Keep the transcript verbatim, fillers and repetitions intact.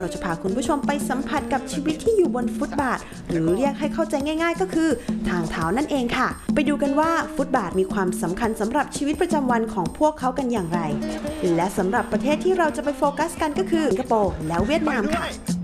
เราจะพาคุณผู้ชมไปสัมผัสกับชีวิตที่อยู่บนฟุตบาทหรือเรียกให้เข้าใจง่ายๆก็คือทางเท้านั่นเองค่ะไปดูกันว่าฟุตบาทมีความสำคัญสำหรับชีวิตประจำวันของพวกเขากันอย่างไรและสำหรับประเทศที่เราจะไปโฟกัสกันก็คือสิงคโปร์และเวียดนามค่ะ